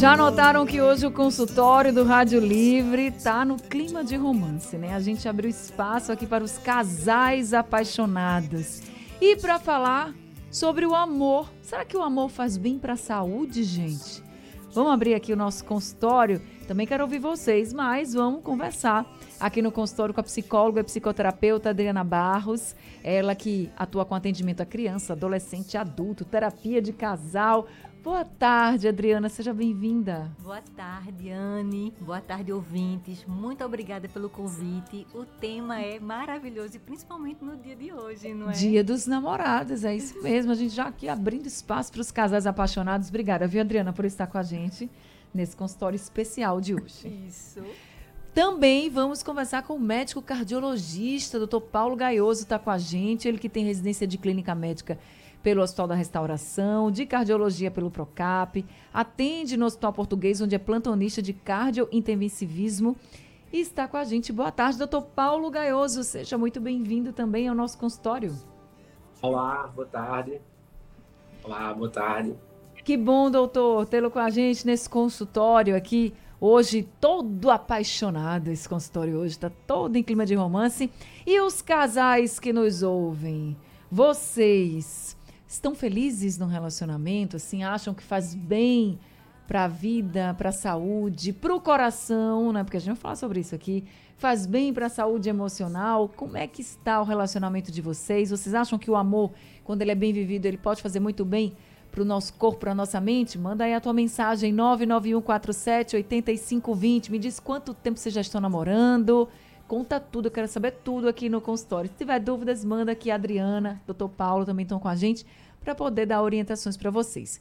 Já notaram que hoje o consultório do Rádio Livre tá no clima de romance, né? A gente abriu espaço aqui para os casais apaixonados. E para falar sobre o amor. Será que o amor faz bem para a saúde, gente? Vamos abrir aqui o nosso consultório. Também quero ouvir vocês, mas vamos conversar aqui no consultório com a psicóloga e psicoterapeuta Adriana Barros. Ela que atua com atendimento a criança, adolescente, adulto, terapia de casal. Boa tarde, Adriana. Seja bem-vinda. Boa tarde, Anne. Boa tarde, ouvintes. Muito obrigada pelo convite. O tema é maravilhoso e principalmente no dia de hoje, não é? Dia dos Namorados, é isso mesmo. A gente já aqui abrindo espaço para os casais apaixonados. Obrigada, viu, Adriana, por estar com a gente nesse consultório especial de hoje. Isso. Também vamos conversar com o médico cardiologista, Dr. Paulo Gaioso, está com a gente. Ele que tem residência de clínica médica pelo Hospital da Restauração, de cardiologia pelo Procap, atende no Hospital Português, onde é plantonista de cardiointensivismo e está com a gente. Boa tarde, doutor Paulo Gaioso. Seja muito bem-vindo também ao nosso consultório. Olá, boa tarde. Olá, boa tarde. Que bom, doutor, tê-lo com a gente nesse consultório aqui. Hoje, todo apaixonado, esse consultório hoje está todo em clima de romance. E os casais que nos ouvem, vocês estão felizes no relacionamento, assim, acham que faz bem para a vida, para a saúde, para o coração, né? Porque a gente vai falar sobre isso aqui. Faz bem para a saúde emocional. Como é que está o relacionamento de vocês? Vocês acham que o amor, quando ele é bem vivido, ele pode fazer muito bem para o nosso corpo, para a nossa mente? Manda aí a tua mensagem, 991478520. Me diz quanto tempo vocês já estão namorando. Conta tudo, eu quero saber tudo aqui no consultório. Se tiver dúvidas, manda aqui a Adriana, Dr. Paulo também estão com a gente para poder dar orientações para vocês.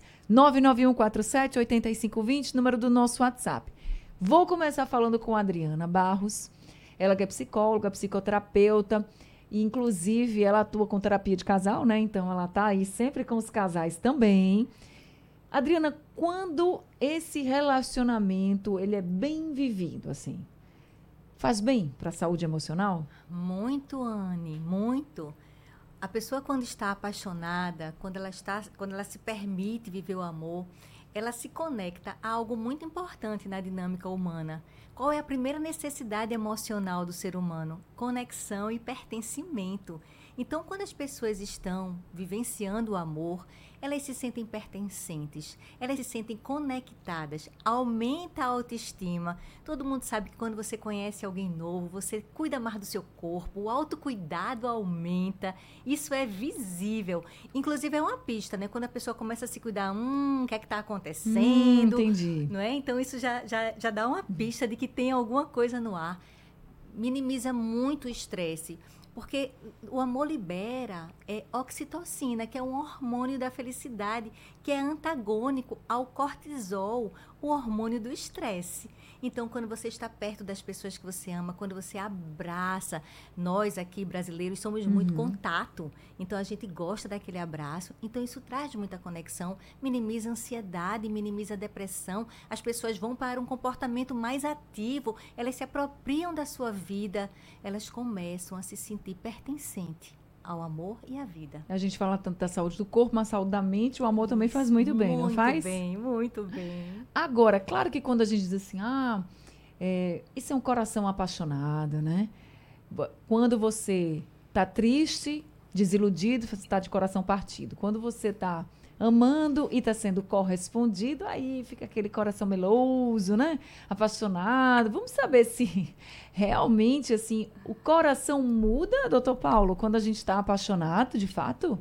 991478520, número do nosso WhatsApp. Vou começar falando com a Adriana Barros. Ela que é psicóloga, psicoterapeuta, e inclusive ela atua com terapia de casal, né? Então ela tá aí sempre com os casais também. Adriana, quando esse relacionamento ele é bem vivido, assim, faz bem para a saúde emocional? Muito, Anne, muito. A pessoa, quando está apaixonada, quando ela se permite viver o amor, ela se conecta a algo muito importante na dinâmica humana. Qual é a primeira necessidade emocional do ser humano? Conexão e pertencimento. Então, quando as pessoas estão vivenciando o amor, elas se sentem pertencentes, elas se sentem conectadas, aumenta a autoestima. Todo mundo sabe que quando você conhece alguém novo, você cuida mais do seu corpo, o autocuidado aumenta, isso é visível. Inclusive é uma pista, né? Quando a pessoa começa a se cuidar, o que é que está acontecendo? Entendi. Não é? Então isso já dá uma pista de que tem alguma coisa no ar. Minimiza muito o estresse. Porque o amor libera oxitocina, que é um hormônio da felicidade, que é antagônico ao cortisol, o hormônio do estresse. Então, quando você está perto das pessoas que você ama, quando você abraça, nós aqui brasileiros somos muito contato, então a gente gosta daquele abraço, então isso traz muita conexão, minimiza a ansiedade, minimiza a depressão, as pessoas vão para um comportamento mais ativo, elas se apropriam da sua vida, elas começam a se sentir pertencente ao amor e à vida. A gente fala tanto da saúde do corpo, mas a saúde da mente, o amor também faz muito bem, não faz? Muito bem. Agora, claro que quando a gente diz assim, isso é um coração apaixonado, né? Quando você tá triste, desiludido, você tá de coração partido. Quando você tá amando e tá sendo correspondido, aí fica aquele coração meloso, né? Apaixonado. Vamos saber se realmente, assim, o coração muda, doutor Paulo, quando a gente está apaixonado, de fato?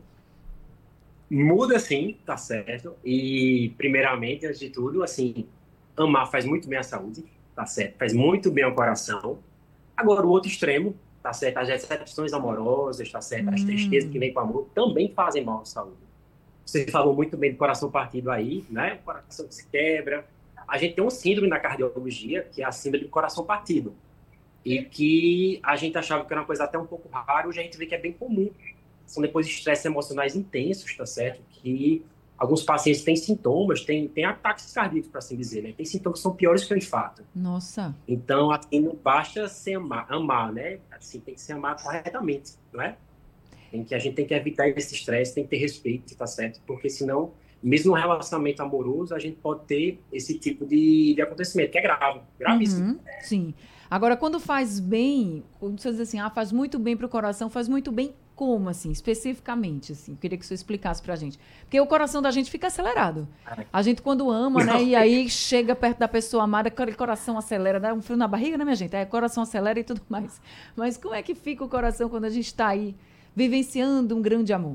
Muda sim, tá certo. E, primeiramente, antes de tudo, assim, amar faz muito bem à saúde, tá certo? Faz muito bem ao coração. Agora, o outro extremo, tá certo? As decepções amorosas, tá certo? As tristezas que vêm com o amor também fazem mal à saúde. Você falou muito bem do coração partido aí, né? O coração que se quebra. A gente tem um síndrome na cardiologia, que é a síndrome do coração partido. E que a gente achava que era uma coisa até um pouco rara, hoje a gente vê que é bem comum. São depois estresses emocionais intensos, tá certo? Que alguns pacientes têm sintomas, têm ataques cardíacos, para assim dizer, né? Tem sintomas que são piores que o infarto. Nossa. Então, assim, não basta se amar, né? Assim, tem que se amar corretamente, não é? A gente tem que evitar esse estresse, tem que ter respeito, tá certo? Porque senão mesmo no relacionamento amoroso, a gente pode ter esse tipo de acontecimento, que é grave, gravíssimo. Uhum, sim. Agora, quando faz bem, quando você diz assim, faz muito bem para o coração, faz muito bem como, assim, especificamente, assim? Eu queria que você explicasse pra gente. Porque o coração da gente fica acelerado. A gente, quando ama, né, Não, e aí chega perto da pessoa amada, aquele coração acelera, dá um frio na barriga, né, minha gente? Aí o coração acelera e tudo mais. Mas como é que fica o coração quando a gente está aí vivenciando um grande amor?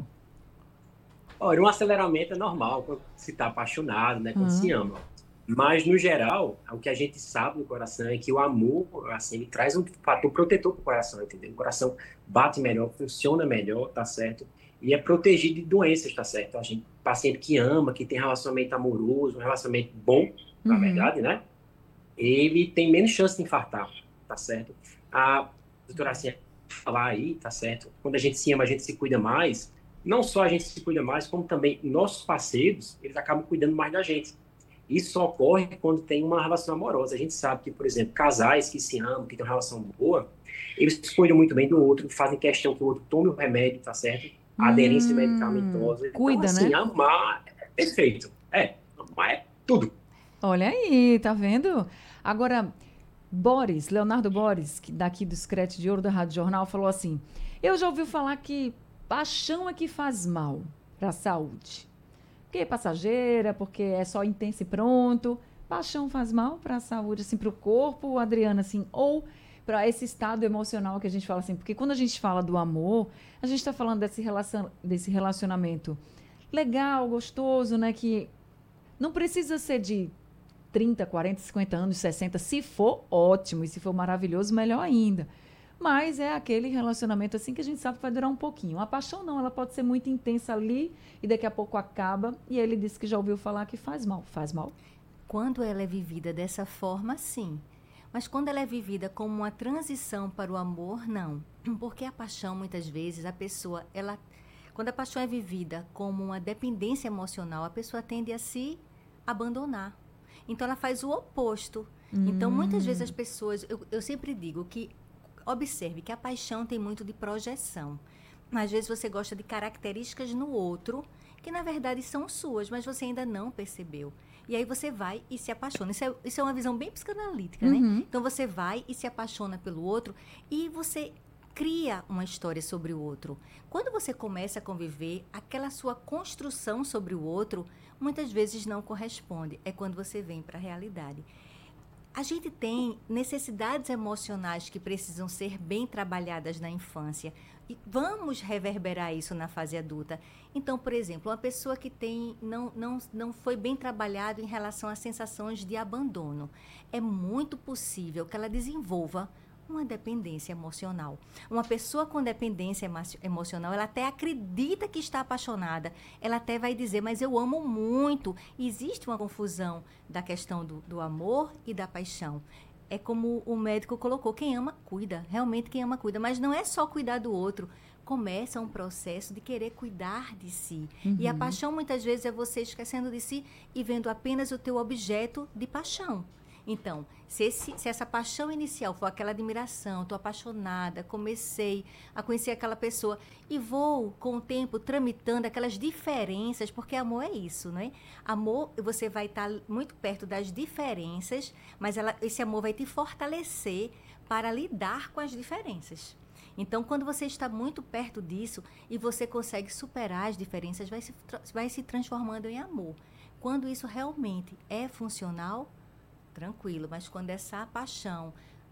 olha, um aceleramento é normal quando se está apaixonado, né, quando se Hum. ama. Mas, no geral, o que a gente sabe no coração é que o amor, assim, ele traz um fator protetor para o coração, entendeu? O coração bate melhor, funciona melhor, tá certo? E é protegido de doenças, tá certo? A gente, paciente que ama, que tem relacionamento amoroso, um relacionamento bom, na Uhum. verdade, né? Ele tem menos chance de infartar, tá certo? A doutora assim, falar aí, tá certo? Quando a gente se ama, a gente se cuida mais. Não só a gente se cuida mais, como também nossos parceiros, eles acabam cuidando mais da gente. Isso só ocorre quando tem uma relação amorosa. A gente sabe que, por exemplo, casais que se amam, que têm uma relação boa, eles cuidam muito bem do outro, fazem questão que o outro tome o remédio, tá certo? A aderência medicamentosa. Então, Cuida, assim, né? amar é perfeito. Amar é tudo. Olha aí, tá vendo? Agora, Boris, Leonardo Boris, que daqui do Screte de Ouro da Rádio Jornal, falou assim: Eu já ouvi falar que paixão é que faz mal para a saúde. Porque é passageira, porque é só intenso e pronto. Paixão faz mal para a saúde, assim, para o corpo, Adriana, assim, ou para esse estado emocional que a gente fala assim. Porque quando a gente fala do amor, a gente está falando desse relacionamento legal, gostoso, né? Que não precisa ser de 30, 40, 50 anos, 60. Se for, ótimo. E se for maravilhoso, melhor ainda. Mas é aquele relacionamento assim que a gente sabe que vai durar um pouquinho. A paixão não, ela pode ser muito intensa ali e daqui a pouco acaba. E ele disse que já ouviu falar que faz mal. Faz mal? Quando ela é vivida dessa forma, sim. Mas quando ela é vivida como uma transição para o amor, não. Porque a paixão, muitas vezes, a pessoa, ela, quando a paixão é vivida como uma dependência emocional, a pessoa tende a se abandonar. Então, ela faz o oposto. Então, muitas vezes as pessoas, eu sempre digo que, observe que a paixão tem muito de projeção. Às vezes você gosta de características no outro que na verdade são suas, mas você ainda não percebeu. E aí você vai e se apaixona. Isso é uma visão bem psicanalítica, né? Uhum. Então você vai e se apaixona pelo outro e você cria uma história sobre o outro. Quando você começa a conviver, aquela sua construção sobre o outro muitas vezes não corresponde. É quando você vem para a realidade. A gente tem necessidades emocionais que precisam ser bem trabalhadas na infância. E vamos reverberar isso na fase adulta. Então, por exemplo, uma pessoa que não foi bem trabalhado em relação às sensações de abandono. É muito possível que ela desenvolva uma dependência emocional. Uma pessoa com dependência emocional, ela até acredita que está apaixonada. Ela até vai dizer, mas eu amo muito. Existe uma confusão da questão do amor e da paixão. É como o médico colocou, quem ama, cuida. Realmente quem ama, cuida. Mas não é só cuidar do outro. Começa um processo de querer cuidar de si. E a paixão, muitas vezes, é você esquecendo de si e vendo apenas o teu objeto de paixão. Então, se essa paixão inicial for aquela admiração, estou apaixonada, comecei a conhecer aquela pessoa e vou, com o tempo, tramitando aquelas diferenças, porque amor é isso, né? Amor, você vai estar muito perto das diferenças, mas esse amor vai te fortalecer para lidar com as diferenças. Então, quando você está muito perto disso e você consegue superar as diferenças, vai se transformando em amor. Quando isso realmente é funcional, tranquilo, mas quando essa paixão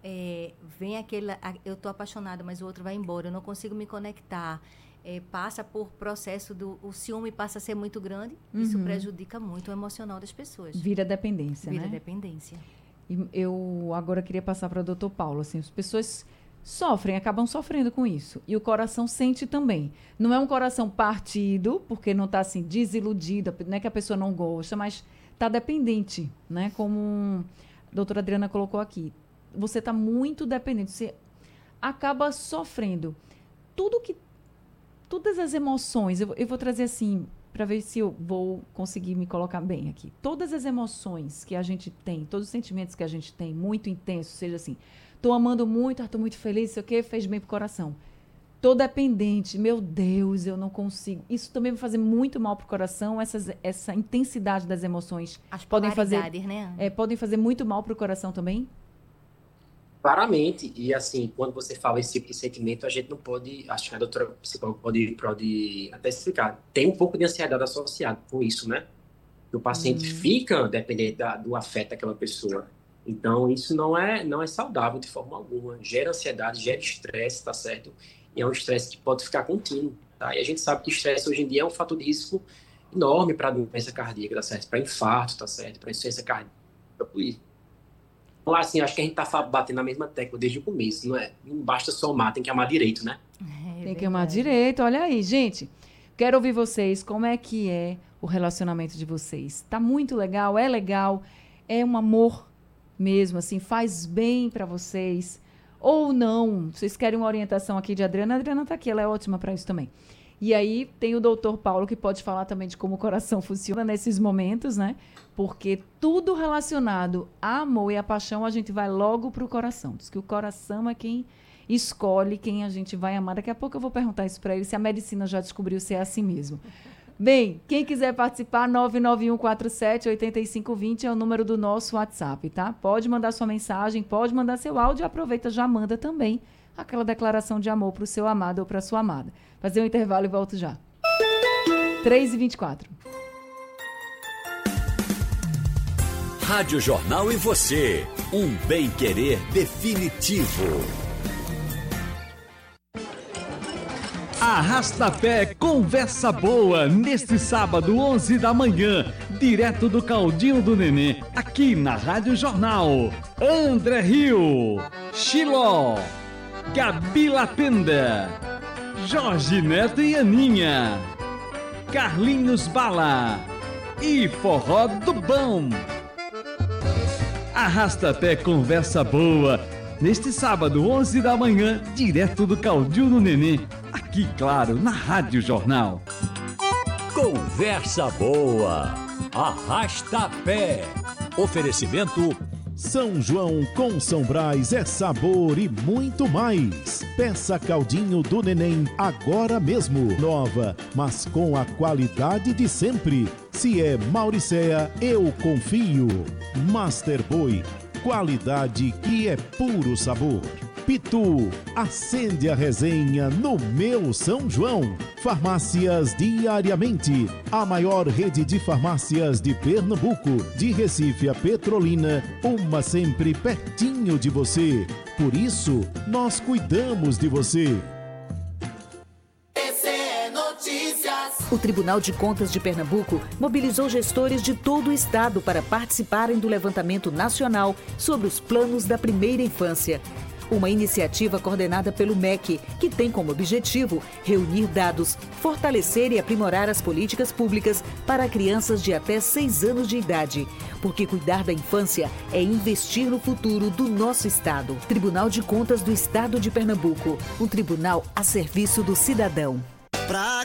vem eu estou apaixonada, mas o outro vai embora, eu não consigo me conectar, passa por processo o ciúme passa a ser muito grande, isso prejudica muito o emocional das pessoas. Vira dependência, Vira né? dependência. E eu agora queria passar para o doutor Paulo. Assim, as pessoas sofrem, acabam sofrendo com isso. E o coração sente também. Não é um coração partido, porque não está assim, desiludida, não é que a pessoa não gosta, mas está dependente, né? Como a doutora Adriana colocou aqui. Você está muito dependente, você acaba sofrendo. Tudo que todas as emoções, eu vou trazer assim, para ver se eu vou conseguir me colocar bem aqui. Todas as emoções que a gente tem, todos os sentimentos que a gente tem, muito intensos, seja assim, tô amando muito, tô muito feliz, sei o quê, fez bem pro coração. tô dependente, meu Deus, eu não consigo. Isso também vai fazer muito mal pro coração, essa intensidade das emoções. As podem fazer, né? podem fazer muito mal pro coração também? Claramente, e assim, quando você fala esse tipo de sentimento, a gente não pode, acho que a doutora psicóloga pode até explicar, tem um pouco de ansiedade associada com isso, né? O paciente fica dependente do afeto daquela pessoa. Então, isso não é saudável de forma alguma. Gera ansiedade, gera estresse, tá certo? E é um estresse que pode ficar contínuo, tá? E a gente sabe que o estresse hoje em dia é um fator de risco enorme para doença cardíaca, tá certo? Para infarto, tá certo? Para insuficiência cardíaca, por isso. Então, assim, acho que a gente tá batendo na mesma tecla desde o começo, não é? Não basta somar, tem que amar direito, né? Tem que amar direito. Olha aí, gente. Quero ouvir vocês. Como é que é o relacionamento de vocês? Tá muito legal? É legal? É um amor mesmo, assim? Faz bem para vocês? Ou não? Vocês querem uma orientação aqui de Adriana? A Adriana tá aqui, ela é ótima para isso também. E aí tem o doutor Paulo, que pode falar também de como o coração funciona nesses momentos, né? Porque tudo relacionado a amor e a paixão, a gente vai logo pro coração. Diz que o coração é quem escolhe quem a gente vai amar. Daqui a pouco eu vou perguntar isso para ele, se a medicina já descobriu se é assim mesmo. Bem, quem quiser participar, 99147-8520 é o número do nosso WhatsApp, tá? Pode mandar sua mensagem, pode mandar seu áudio, aproveita, já manda também aquela declaração de amor pro seu amado ou pra sua amada. Fazer um intervalo e volto já. 3h24. Rádio Jornal e você, um bem-querer definitivo. Arrasta-pé Conversa Boa, neste sábado, 11 da manhã, direto do Caldinho do Nenê, aqui na Rádio Jornal. André Rio, Chiló, Gabi Lapenda, Jorge Neto e Aninha, Carlinhos Bala e Forró do Bom. Arrasta-pé Conversa Boa, neste sábado, 11 da manhã, direto do Caldinho do Nenê, aqui, claro, na Rádio Jornal. Conversa Boa, Arrasta-pé. Oferecimento São João com São Brás é sabor e muito mais. Peça Caldinho do Neném agora mesmo. Nova, mas com a qualidade de sempre. Se é Mauricéa, eu confio. Master Boy, qualidade que é puro sabor. Pitu, acende a resenha no meu São João. Farmácias Diariamente, a maior rede de farmácias de Pernambuco, de Recife a Petrolina, uma sempre pertinho de você. Por isso, nós cuidamos de você. O Tribunal de Contas de Pernambuco mobilizou gestores de todo o estado para participarem do levantamento nacional sobre os planos da primeira infância. Uma iniciativa coordenada pelo MEC, que tem como objetivo reunir dados, fortalecer e aprimorar as políticas públicas para crianças de até 6 anos de idade. Porque cuidar da infância é investir no futuro do nosso estado. Tribunal de Contas do Estado de Pernambuco, um tribunal a serviço do cidadão. Pra